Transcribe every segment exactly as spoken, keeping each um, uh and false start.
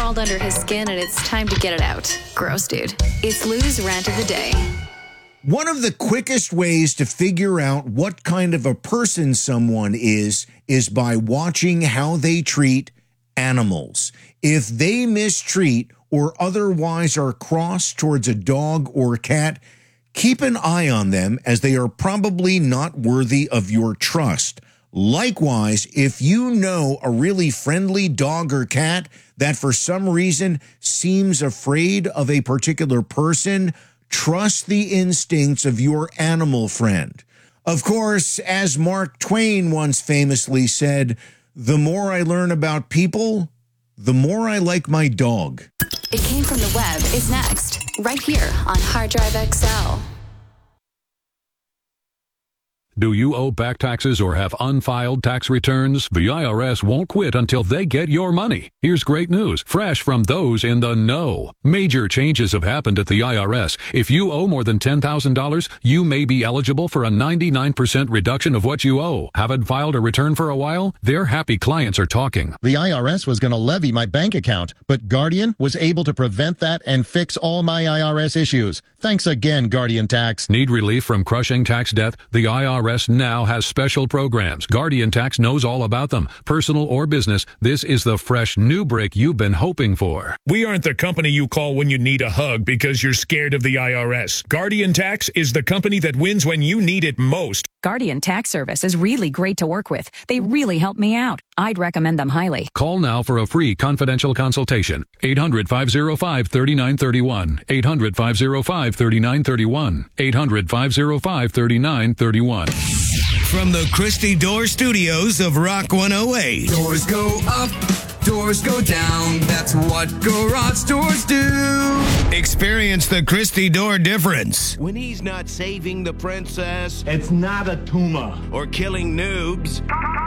crawled under his skin and it's time to get it out. Gross, dude. It's Lou's Rant of the Day. One of the quickest ways to figure out what kind of a person someone is is by watching how they treat animals. If they mistreat or otherwise are cross towards a dog or cat, keep an eye on them, as they are probably not worthy of your trust. Likewise, if you know a really friendly dog or cat that for some reason seems afraid of a particular person, trust the instincts of your animal friend. Of course, as Mark Twain once famously said, the more I learn about people, the more I like my dog. It Came From the Web is next, right here on Hard Drive X L. Do you owe back taxes or have unfiled tax returns? The I R S won't quit until they get your money. Here's great news, fresh from those in the know. Major changes have happened at the I R S. If you owe more than ten thousand dollars, you may be eligible for a ninety-nine percent reduction of what you owe. Haven't filed a return for a while? Their happy clients are talking. The I R S was going to levy my bank account, but Guardian was able to prevent that and fix all my I R S issues. Thanks again, Guardian Tax. Need relief from crushing tax debt? The I R S now has special programs. Guardian Tax knows all about them. Personal or business, this is the fresh new break you've been hoping for. We aren't the company you call when you need a hug because you're scared of the I R S. Guardian Tax is the company that wins when you need it most. Guardian Tax Service is really great to work with. They really help me out. I'd recommend them highly. Call now for a free confidential consultation. eight hundred, five oh five, three nine three one. eight hundred, five oh five, three nine three one. eight hundred, five oh five, three nine three one. From the Christie Door Studios of Rock one oh eight. Doors go up, doors go down. That's what garage doors do. Experience the Christie Door difference. When he's not saving the princess, it's not a tumor, or killing noobs,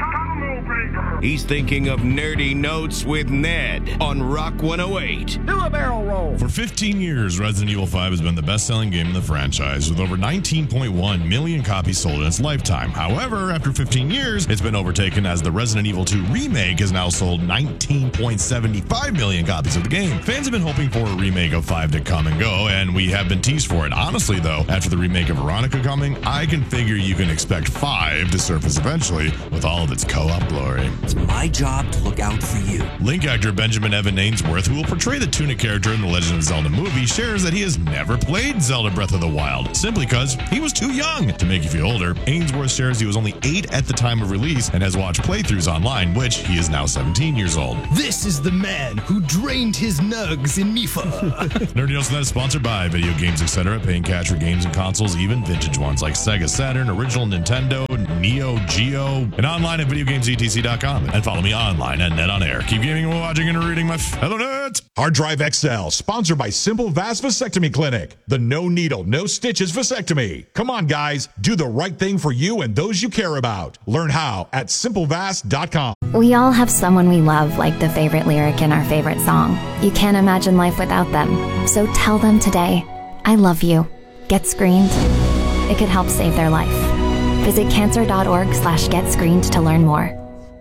he's thinking of Nerdy Notes with Ned on Rock one oh eight. Do a barrel roll. For fifteen years, Resident Evil five has been the best-selling game in the franchise, with over nineteen point one million copies sold in its lifetime. However, after fifteen years, it's been overtaken as the Resident Evil two remake has now sold nineteen point seven five million copies of the game. Fans have been hoping for a remake of five to come and go, and we have been teased for it. Honestly, though, after the remake of Veronica coming, I can figure you can expect five to surface eventually with all of its co-op glory. It's my job to look out for you. Link actor Benjamin Evan Ainsworth, who will portray the Tunic character in the Legend of Zelda movie, shares that he has never played Zelda Breath of the Wild, simply because he was too young. To make you feel older, Ainsworth shares he was only eight at the time of release and has watched playthroughs online, which he is now seventeen years old. This is the man who drained his nugs in Mifa. Nerdy Notes is sponsored by Video Games Etc., paying cash for games and consoles, even vintage ones like Sega Saturn, original Nintendo, Neo Geo, and online at video games e t c dot com. And follow me online at Net on Air. Keep gaming and watching and reading, my fellow nerds. Hard Drive X L, sponsored by Simple Vast Vasectomy Clinic, the no needle, no stitches vasectomy. Come on, guys, do the right thing for you and those you care about. Learn how at simple vast dot com. We all have someone we love, like the favorite lyric in our favorite song. You can't imagine life without them. So tell them today, I love you. Get screened. It could help save their life. Visit cancer.org slash get screened to learn more.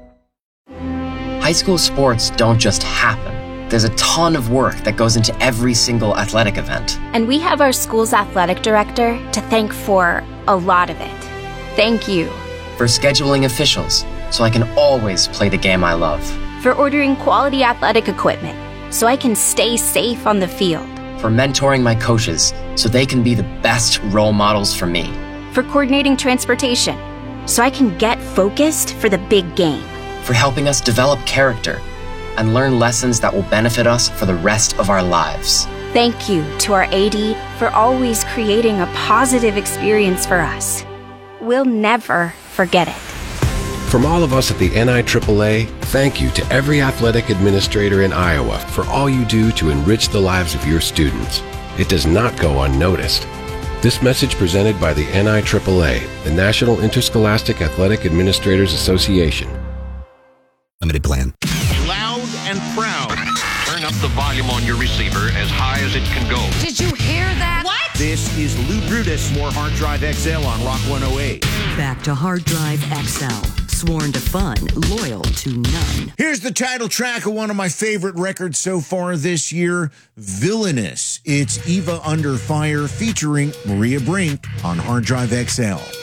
High school sports don't just happen. There's a ton of work that goes into every single athletic event. And we have our school's athletic director to thank for a lot of it. Thank you. For scheduling officials, so I can always play the game I love. For ordering quality athletic equipment, so I can stay safe on the field. For mentoring my coaches, so they can be the best role models for me. For coordinating transportation, so I can get focused for the big game. For helping us develop character and learn lessons that will benefit us for the rest of our lives. Thank you to our A D for always creating a positive experience for us. We'll never forget it. From all of us at the N I triple A, thank you to every athletic administrator in Iowa for all you do to enrich the lives of your students. It does not go unnoticed. This message presented by the N I triple A, the National Interscholastic Athletic Administrators Association. Limited plan. Loud and proud. Turn up the volume on your receiver as high as it can go. Did you hear that? What? This is Lou Brutus, more Hard Drive X L on Rock one oh eight. Back to Hard Drive X L, sworn to fun, loyal to none. Here's the title track of one of my favorite records so far this year, Villainous. It's Eva Under Fire featuring Maria Brink on Hard Drive X L.